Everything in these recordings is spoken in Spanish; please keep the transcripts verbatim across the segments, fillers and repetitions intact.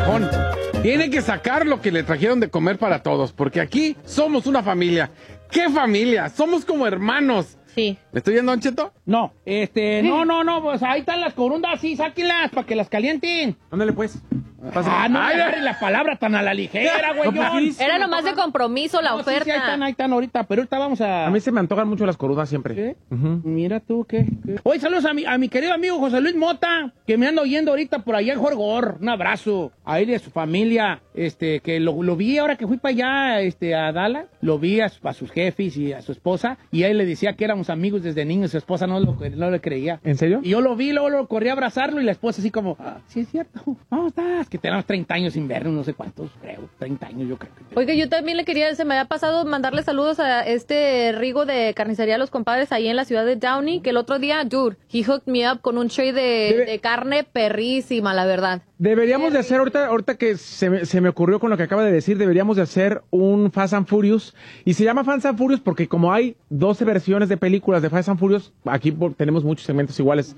cajón. Tiene que sacar lo que le trajeron de comer para todos, porque aquí somos una familia. ¿Qué familia? Somos como hermanos. Sí. ¿Me estoy yendo, Don Cheto? No, este, no, no, no, pues ahí están las corundas, sí, sáquenlas para que las calienten. Ándale, pues. Ah, no agarren la palabra tan a la ligera, güey. No, pues, sí, Era nomás de compromiso la No, sí, oferta. sí, ahí están, ahí están ahorita, pero ahorita vamos a... A mí se me antojan mucho las corudas siempre. ¿Qué? Ujú. Mira tú, ¿qué? ¿Qué? Oye, saludos a mi, a mi querido amigo José Luis Mota, que me anda oyendo ahorita por allá en Jorgor. Un abrazo a él y a su familia, este, que lo, lo vi ahora que fui para allá, este, a Dallas. Lo vi a, su- a sus jefes y a su esposa, y él le decía que éramos amigos desde niños, su esposa no, lo, no le creía. ¿En serio? Y yo lo vi, luego lo corrí a abrazarlo, y la esposa así como, ah, sí es cierto, ¿cómo estás? Que tenemos treinta años sin vernos, no sé cuántos, creo, treinta años yo creo. que Oiga, yo también le quería, se me había pasado mandarle saludos a este Rigo de Carnicería Los Compadres ahí en la ciudad de Downey, que el otro día, dude, he hooked me up con un tray de, Debe- de carne perrísima, la verdad. Deberíamos de hacer, ahorita, ahorita que se me, se me ocurrió con lo que acaba de decir, deberíamos de hacer un Fast and Furious. Y se llama Fast and Furious porque como hay doce versiones de películas de Fast and Furious, aquí por- tenemos muchos segmentos iguales.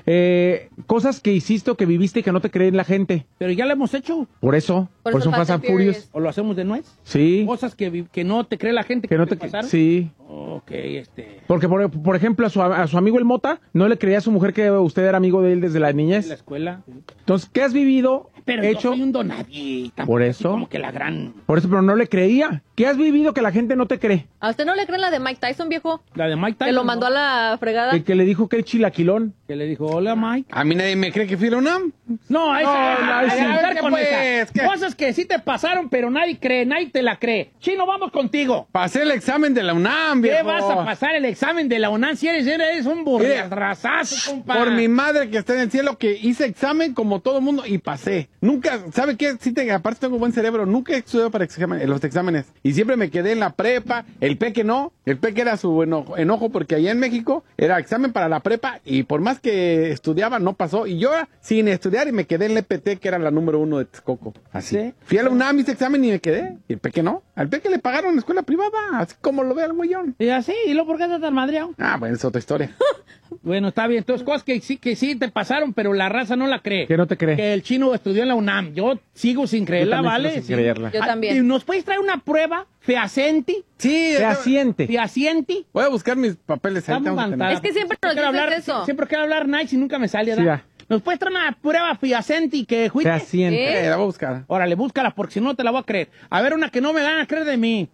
Eh, cosas que hiciste o que viviste y que no te creen la gente. Pero ya lo hemos hecho, Por eso, por, Por eso eso un Fast and Furious. o lo hacemos de nuez. Sí, Cosas que, vi- que no te cree la gente que no te... pasaron. Sí. Ok, este... Porque, por, por ejemplo, a su, a su amigo el Mota, no le creía a su mujer que usted era amigo de él desde la en la niñez. escuela. Entonces, ¿qué has vivido, Pero hecho? yo soy un donadie. tampoco Por así eso. Como que la gran... Por eso, pero no le creía. ¿Qué has vivido que la gente no te cree? ¿A usted no le creen la de Mike Tyson, viejo? La de Mike Tyson. Que lo mandó ¿no? a la fregada. El que le dijo que el chilaquilón. Que le dijo, hola Mike. A mí nadie me cree que fui a la UNAM. No, esa, no, a- ahí a- sí. a ver ¿Qué con pues? esa. ¿Qué? Cosas que sí te pasaron, pero nadie cree, nadie te la cree. Chino, vamos contigo. Pasé el examen de la UNAM, ¿Qué viejo. vas a pasar el examen de la UNAM si eres, eres un burrazazo, compa? Por mi madre que está en el cielo, que hice examen como todo mundo y pasé. Nunca, ¿sabe qué? Sí, te, aparte tengo buen cerebro. Nunca he estudiado para examen, en los exámenes. Y siempre me quedé en la prepa. El peque no. El peque era su enojo, enojo porque allá en México era examen para la prepa y por más que estudiaba no pasó. Y yo sin estudiar y me quedé en la E P T, que era la número uno de Texcoco. Así. ¿Sí? Fui a la UNAM, hice examen y me quedé. Y el peque no. Al peque le pagaron en escuela privada, así como lo ve al güeyón. Y así, ¿y luego por qué estás tan madreado? Ah, bueno, es otra historia. Bueno, está bien. Entonces, cosas que sí, que sí te pasaron, pero la raza no la cree. Que no te cree. Que el chino estudió en la UNAM. Yo sigo sin creerla, también ¿vale? sigo sin Sí. creerla. Yo Ah, también. ¿y ¿Nos puedes traer una prueba fehaciente? Sí, Fehaciente. ¿Fehaciente? voy a buscar mis papeles ahí. Estamos tengo que tener. mandados. Es que siempre nos quiero dices hablar, eso. Siempre quiero hablar nice y nunca me sale, Sí, ¿verdad? va. ¿Nos puedes traer una prueba fehaciente y que juice? Fehaciente. Eh, la voy a buscar. Órale, búscala porque si no te la voy a creer. A ver, una que no me van a creer de mí.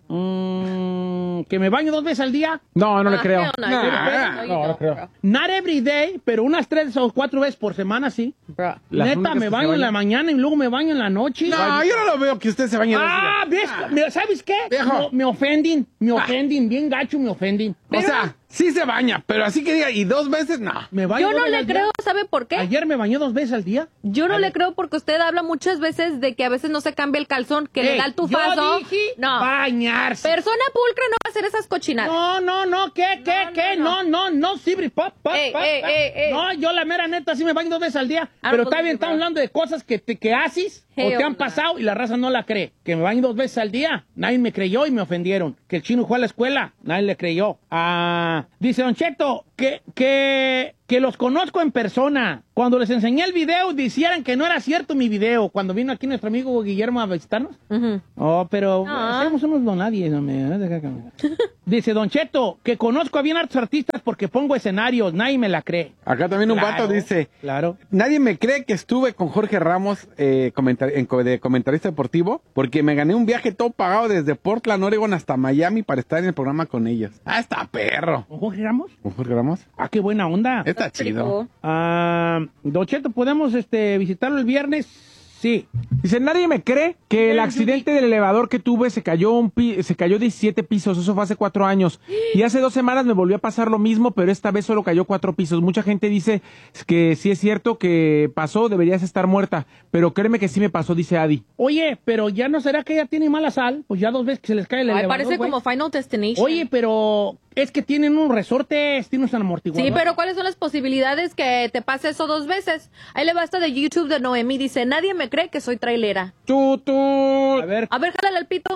Mm, que me baño dos veces al día. No, no le Ah, creo. hell no, Nah, you don't. no, you no don't, creo. bro. Not every day, pero unas tres o cuatro veces por semana, sí. Bro. Las Neta, únicas me que baño se en la bañan. mañana y luego me baño en la noche. No, yo no lo veo que usted se bañe. Ah, ¿ves? Me- ¿Sabes qué? Viejo. No, me ofenden, me ofenden, bien gacho me ofenden. O sea, sí se baña, pero así que diga, y dos veces, no. Me baño Yo dos no veces le al día. creo, ¿sabe por qué? Ayer me bañé dos veces al día. Yo no le creo porque usted habla muchas veces de que a veces no se cambia el calzón, que le Ey, da el tufazo. Yo dije No. bañarse. Persona pulcra no va a hacer esas cochinadas. No, no, no, ¿qué, qué, No, qué? no, No, no, no, sí, pop, pop, Ey, pop, ey, pop. ey, ey. No, yo la mera neta sí me baño dos veces al día. I Pero don't está bien, believe you, estamos bro. hablando de cosas que te que haces o Hell te han no. pasado y la raza no la cree. Que me baño dos veces al día. Nadie me creyó y me ofendieron. Que el chino fue a la escuela. Nadie le creyó. Ah, dice Don Cheto que, que, que los conozco en persona. Cuando les enseñé el video, dijeran que no era cierto mi video. Cuando vino aquí nuestro amigo Guillermo a visitarnos. Ujú. Oh, pero Ah. somos unos donadies, no me deja caminar. Dice Don Cheto que conozco a bien hartos artistas porque pongo escenarios, nadie me la cree. Acá también un Claro, vato dice, Claro. nadie me cree que estuve con Jorge Ramos eh, comentar- en co- de comentarista deportivo porque me gané un viaje todo pagado desde Portland, Oregon hasta Miami para estar en el programa con ellos. Ah, está perro. ¿Con Jorge Ramos? ¿Con Jorge Ramos? Ah, qué buena onda. Está Pretty chido. cool. Ah, Don Cheto, ¿podemos este, visitarlo el viernes? Sí. Dice, nadie me cree que el accidente del elevador que tuve se cayó un pi- se cayó diecisiete pisos, eso fue hace cuatro años. Y hace dos semanas me volvió a pasar lo mismo, pero esta vez solo cayó cuatro pisos. Mucha gente dice que sí es cierto que pasó, deberías estar muerta, pero créeme que sí me pasó, dice Adi. Oye, pero ya no será que ella tiene mala sal, pues ya dos veces que se les cae el Ay, elevador, parece güey. como Final Destination. Oye, pero es que tienen unos resortes, tienen unos amortiguadores. Sí, pero ¿cuáles son las posibilidades que te pase eso dos veces? Ahí le basta de YouTube de Noemí. Dice, nadie me cree que soy trailera. Tú, tú. A ver. A ver, jálale al pito.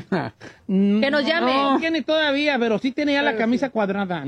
Que nos llame. No tiene todavía, pero sí tiene ya la camisa cuadrada.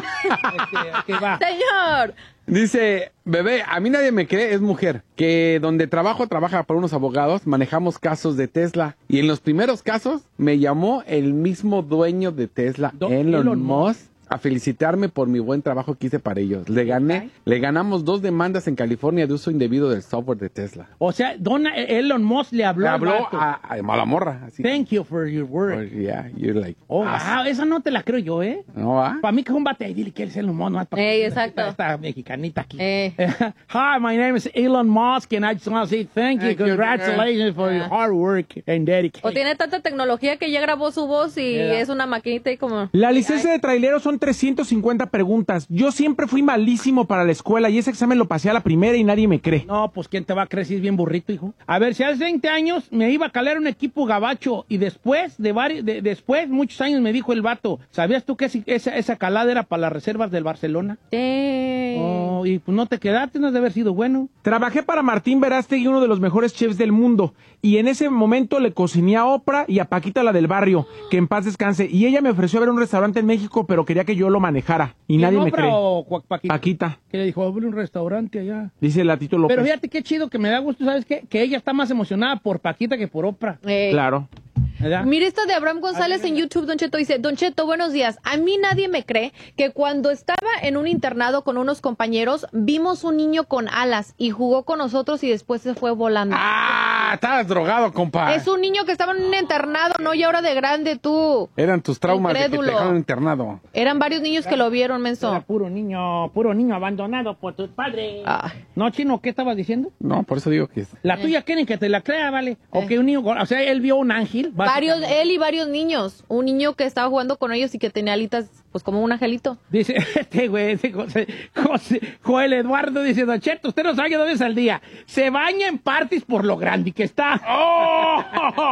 este, que va. Señor. Dice, bebé, a mí nadie me cree, es mujer, que donde trabajo, trabaja para unos abogados, manejamos casos de Tesla. Y en los primeros casos me llamó el mismo dueño de Tesla, Do- Elon, Elon Musk, a felicitarme por mi buen trabajo que hice para ellos. Le gané, le ganamos dos demandas en California de uso indebido del software de Tesla. O sea, Donna Elon Musk le habló, Le al habló vato. a, a, a la morra, así. Thank you for your work. Or, yeah, you're like, Oh, ah, wow, esa no te la creo yo, ¿eh? ¿no va? Para mí que es un bate, dile que él es Elon Musk. No, para Ey, exacto. Esta mexicanita aquí. Eh. Hi, my name is Elon Musk and I just want to say thank you, Thank you, congratulations for your Ah. hard work and dedication. O tiene tanta tecnología que ya grabó su voz y Yeah. es una maquinita y como... La licencia de trailero son trescientas cincuenta preguntas. Yo siempre fui malísimo para la escuela y ese examen lo pasé a la primera y nadie me cree. No, pues ¿quién te va a creer si es bien burrito, hijo? A ver, si hace veinte años me iba a calar un equipo gabacho y después de varios, de, después, muchos años me dijo el vato, ¿sabías tú que ese- esa, esa calada era para las reservas del Barcelona? Eh. Oh, y pues no te quedaste, no debe haber sido bueno. Trabajé para Martín Verástegui, uno de los mejores chefs del mundo, y en ese momento le cociné a Oprah y a Paquita, la del barrio, que en paz descanse, y ella me ofreció ver un restaurante en México, pero quería que yo lo manejara, y ¿Quién, nadie me Oprah cree. o Cuac- Paquita? Paquita, Que le dijo, abre un restaurante allá. dice la Tito López. Pero fíjate qué chido que me da gusto, ¿sabes qué? Que ella está más emocionada por Paquita que por Oprah. Eh. Claro. ¿Verdad? Mire esto de Abraham González en YouTube, Don Cheto dice, Don Cheto, buenos días. A mí nadie me cree que cuando estaba en un internado con unos compañeros, vimos un niño con alas y jugó con nosotros y después se fue volando. Ah, estabas drogado, compa. Es un niño que estaba en un internado, no ya ahora de grande tú. Eran tus traumas de que te Incrédulo. dejaron internado. Eran varios niños que lo vieron, Era menso. puro niño, puro niño abandonado por tus padres. Ah. No, Chino, ¿qué estabas diciendo? No, por eso digo que es. La tuya quieren que te la crea, ¿vale? O que un niño, o sea, él vio un ángel. Varios, básicamente. él y varios niños. Un niño que estaba jugando con ellos y que tenía alitas, pues como un angelito. Dice, este güey, este José, José- Joel Eduardo dice, Don Cheto, usted no sabe dos veces al día. Se baña en parties por lo grande que está. ¡Oh!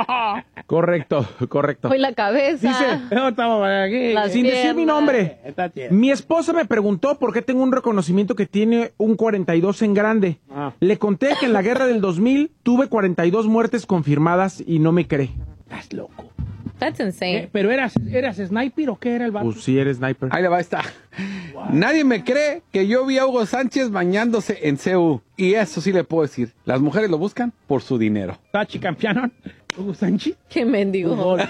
Correcto, correcto. Fue la cabeza. Dice, No, estamos aquí. Las sin decir mi piernas. nombre, Está chido. mi esposa me preguntó por qué tengo un reconocimiento que tiene un cuarenta y dos en grande. Ah. Le conté que en la guerra del dos mil tuve cuarenta y dos muertes confirmadas y no me cree. Estás loco. That's insane. Eh, ¿Pero eras, eras sniper o qué era el vato? Pues sí, eres sniper. Ahí le va esta. Nadie me cree que yo vi a Hugo Sánchez bañándose en C U. Y eso sí le puedo decir. Las mujeres lo buscan por su dinero. Tachi campeón. Hugo Sánchez. Qué mendigo. Fútbol.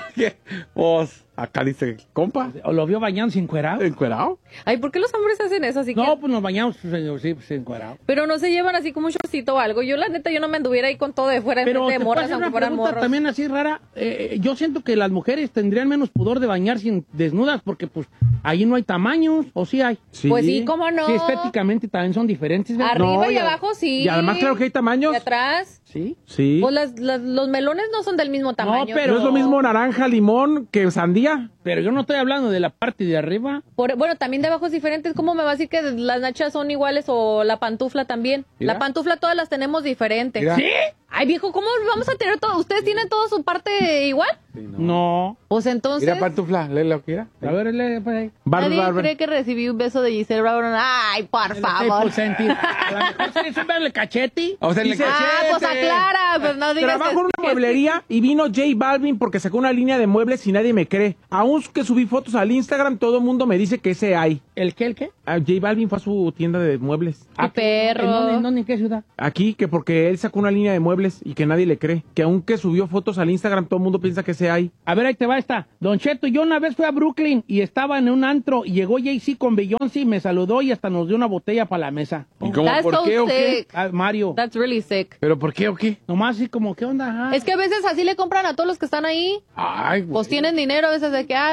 Pues, acá dice, compa, ¿O lo vio bañándose encuerado? encuerado. Ay, ¿por qué los hombres hacen eso así que? No, pues nos bañamos, señor, sí, pues encuerado. Pero no se llevan así como un shortcito o algo. Yo, la neta, yo no me anduviera ahí con todo de fuera Pero enfrente te de puedo morras, hacer aunque una fueran pregunta morros. también así rara. Eh, yo siento que las mujeres tendrían menos pudor de bañarse en- desnudas porque pues ahí no hay tamaños, o sí hay. Sí. Pues sí, ¿cómo no? Sí, estéticamente también son diferentes, ¿verdad? Arriba No, y, y a- abajo sí. y además claro que hay tamaños. Y atrás. Sí. Sí. Pues las, las- los melones no son del mismo tamaño. pero- No es lo mismo naranja, limón que sandía. Pero yo no estoy hablando de la parte de arriba. Por- bueno, también de abajo es diferente. ¿Cómo me va a decir que las nachas son iguales o la pantufla también? Mira. La pantufla todas las tenemos diferentes. Mira. ¿Sí? Ay, viejo, ¿cómo vamos a tener todo? ¿Ustedes tienen toda su parte igual? Sí, no. No. Pues entonces... Mira, pantufla, léelo lo que era. A ver, lee, pues ahí. Bárbara, Nadie Bárbara. cree que recibí un beso de Giselle Brown. Ay, por favor. Staples Center. A lo mejor se hizo un verle cachete. O sea, le Dice- Ah, pues aclara, pues no digas Trabajo en una que- mueblería y vino J Balvin porque sacó una línea de muebles y nadie me cree. Aún que subí fotos al Instagram, todo el mundo me dice que ese hay. ¿El qué, el qué? Ah, J Balvin fue a su tienda de muebles. ¡Qué perro! ¿En dónde, en dónde, en qué ciudad? Aquí, que porque él sacó una línea de muebles y que nadie le cree. Que aunque subió fotos al Instagram, todo el mundo piensa que ese hay. A ver, ahí te va esta. Don Cheto, yo una vez fui a Brooklyn y estaba en un antro y llegó Jay-Z con Beyoncé y me saludó y hasta nos dio una botella para la mesa. ¿Y cómo, That's por so qué o qué? sick. Ah, Mario. That's really sick. ¿Pero por qué o qué? Nomás así como, ¿qué onda? Ajá. Es que a veces así le compran a todos los que están ahí. Ay, güey. Pues tienen dinero a veces de que ah,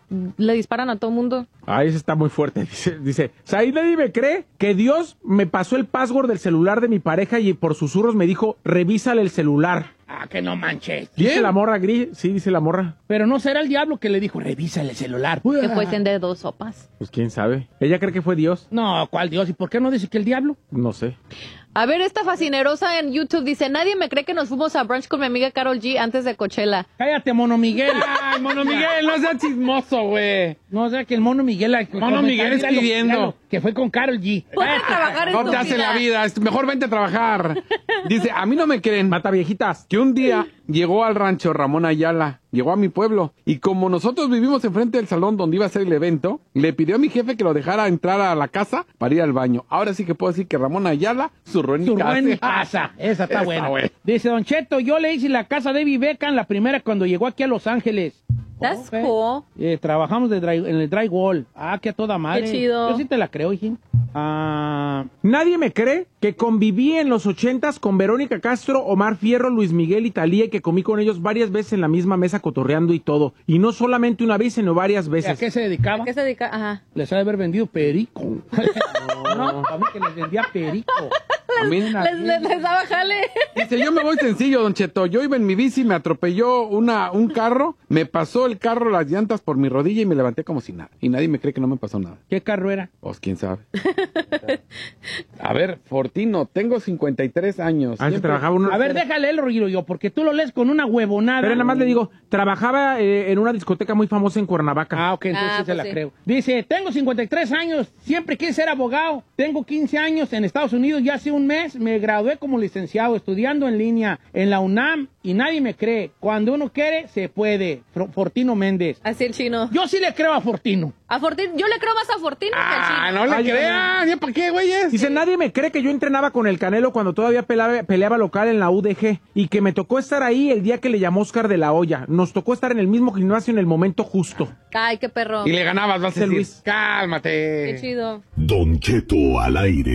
le disparan a todo mundo. Ay, ese está muy fuerte. Dice, dice, o sea, ahí nadie me cree que Dios me pasó el password del celular de mi pareja y por susurros me dijo, revísale el celular. Ah, que no manches. Dice ¿Quién? la morra gris, sí, dice la morra. Pero no será el diablo que le dijo, revisa el celular. Que fuesen de dos sopas. Pues quién sabe. Ella cree que fue Dios. No, ¿cuál Dios? ¿Y por qué no dice que el diablo? No sé. A ver, esta fascinerosa en YouTube dice, nadie me cree que nos fuimos a brunch con mi amiga Carol G antes de Coachella. Cállate, Mono Miguel. Ay, Mono Miguel, no seas chismoso, güey. No, o sea que el Mono Miguel... Mono Miguel es Míralo, pidiendo. míralo. que fue con Karol G. Ponte a trabajar en No tu te hace vida. la vida, es- mejor vente a trabajar. Dice, a mí no me creen. Mata viejitas. Que un día llegó al rancho Ramón Ayala, llegó a mi pueblo, y como nosotros vivimos enfrente del salón donde iba a ser el evento, le pidió a mi jefe que lo dejara entrar a la casa para ir al baño. Ahora sí que puedo decir que Ramón Ayala zurró en mi Zurró casa. en mi casa. Esa está Está buena. buena. Dice Don Cheto, yo le hice la casa de Beckham, la primera cuando llegó aquí a Los Ángeles. That's Ok. cool. Eh, trabajamos de dry- en el drywall. Ah, que a toda madre. Qué chido. Yo sí te la creo, hijín. Ah, Nadie me cree que conviví en los ochentas con Verónica Castro, Omar Fierro, Luis Miguel y Talía, y que comí con ellos varias veces en la misma mesa cotorreando y todo. Y no solamente una vez, sino varias ¿a veces. qué se dedicaba? ¿A qué se dedica? Ajá. Les ha de haber vendido perico. No, a mí que les vendía perico. A mí- Les, les, les daba jale. Dice, yo me voy sencillo, Don Cheto. Yo iba en mi bici, me atropelló una, un carro, me pasó el carro las llantas por mi rodilla y me levanté como si nada. Y nadie me cree que no me pasó nada. ¿Qué carro era? Pues quién sabe. A ver, Fortino, tengo cincuenta y tres años. Antes Siempre- trabajaba en una... A ver, déjale el rollo yo, porque tú lo lees con una huevonada. Pero nada más le digo, trabajaba eh, en una discoteca muy famosa en Cuernavaca. Ah, ok, entonces Ah, sí se pues la sí. creo. Dice, tengo cincuenta y tres años, siempre quise ser abogado. Tengo quince años en Estados Unidos, ya hace un mes me gradué como licenciado, estudiando en línea en la UNAM y nadie me cree. Cuando uno quiere, se puede. Fro- Fortino Méndez. Así el chino. Yo sí le creo a Fortino. A Fortín, yo le creo más a Fortín que Ah, al chino. no le Ay, crean. ¿Ya para qué, güeyes? Dice, nadie me cree que yo entrenaba con el Canelo cuando todavía peleaba, peleaba local en la U D G y que me tocó estar ahí el día que le llamó Oscar de la Hoya. Nos tocó estar en el mismo gimnasio en el momento justo. Ay, qué perro. Y le ganabas, vas a Dice decir, Luis. cálmate. Qué chido. Don Cheto al aire.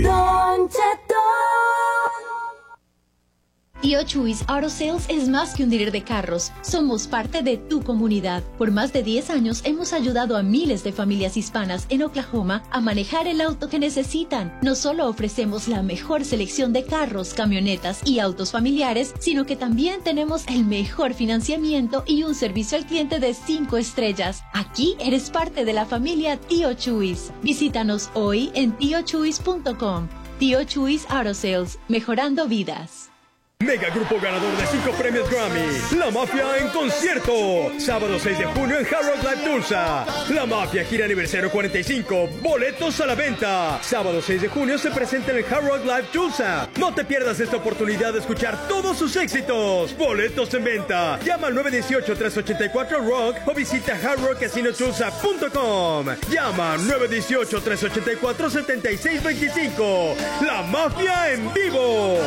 Tío Chuys Auto Sales es más que un dealer de carros. Somos parte de tu comunidad. Por más de diez años hemos ayudado a miles de familias hispanas en Oklahoma a manejar el auto que necesitan. No solo ofrecemos la mejor selección de carros, camionetas y autos familiares, sino que también tenemos el mejor financiamiento y un servicio al cliente de cinco estrellas. Aquí eres parte de la familia Tío Chuys. Visítanos hoy en tío chuys punto com. Tío Chuys Auto Sales, mejorando vidas. Mega grupo ganador de cinco premios Grammy. La Mafia en concierto. Sábado seis de junio en Hard Rock Live Tulsa. La Mafia gira aniversario cuarenta y cinco. Boletos a la venta. Sábado seis de junio se presenta en el Hard Rock Live Tulsa. No te pierdas esta oportunidad de escuchar todos sus éxitos. Boletos en venta. Llama al nueve uno ocho, tres ocho cuatro, rock o visita hard rock casino tulsa punto com. Llama nueve uno ocho, tres ocho cuatro, siete seis dos cinco. La Mafia en vivo.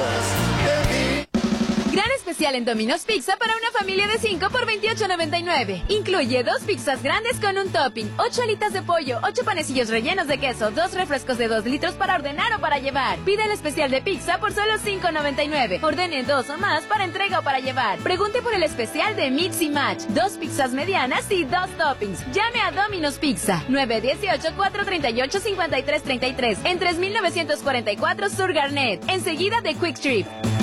Gran especial en Domino's Pizza para una familia de cinco por veintiocho noventa y nueve. Incluye dos pizzas grandes con un topping, ocho alitas de pollo, ocho panecillos rellenos de queso, dos refrescos de dos litros para ordenar o para llevar. Pide el especial de pizza por solo cinco noventa y nueve. Ordene dos o más para entrega o para llevar. Pregunte por el especial de Mix y Match, dos pizzas medianas y dos toppings. Llame a Domino's Pizza, nueve uno ocho, cuatro tres ocho, cinco tres tres tres, en tres mil novecientos cuarenta y cuatro Sur Garnet, enseguida de Quick Trip.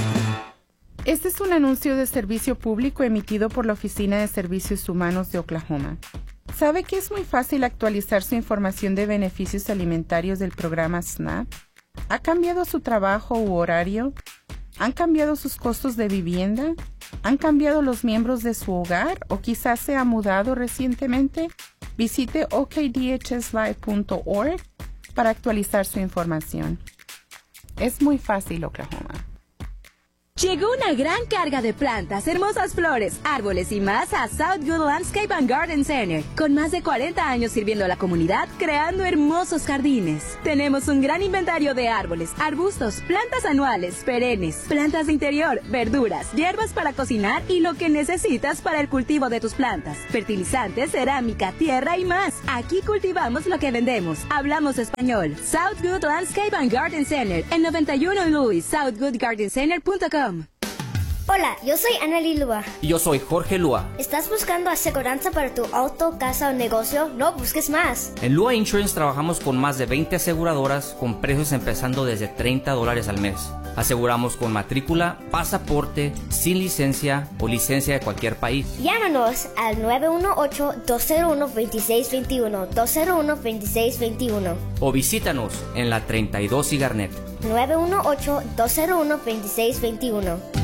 Este es un anuncio de servicio público emitido por la Oficina de Servicios Humanos de Oklahoma. ¿Sabe que es muy fácil actualizar su información de beneficios alimentarios del programa SNAP? ¿Ha cambiado su trabajo u horario? ¿Han cambiado sus costos de vivienda? ¿Han cambiado los miembros de su hogar o quizás se ha mudado recientemente? Visite o k d h s live punto org para actualizar su información. Es muy fácil, Oklahoma. Llegó una gran carga de plantas, hermosas flores, árboles y más a South Good Landscape and Garden Center. Con más de cuarenta años sirviendo a la comunidad, creando hermosos jardines. Tenemos un gran inventario de árboles, arbustos, plantas anuales, perennes, plantas de interior, verduras, hierbas para cocinar y lo que necesitas para el cultivo de tus plantas. Fertilizantes, cerámica, tierra y más. Aquí cultivamos lo que vendemos. Hablamos español. South Good Landscape and Garden Center. En noventa y uno Louis, south good garden center punto com. Hola, yo soy Anneli Lua. Y yo soy Jorge Lua. ¿Estás buscando aseguranza para tu auto, casa o negocio? No busques más. En Lua Insurance trabajamos con más de veinte aseguradoras con precios empezando desde treinta dólares al mes. Aseguramos con matrícula, pasaporte, sin licencia o licencia de cualquier país. Llámanos al nueve uno ocho, dos cero uno, dos seis dos uno, dos cero uno, dos seis dos uno. O visítanos en la treinta y dos y Garnet. nueve uno ocho, dos cero uno, dos seis dos uno.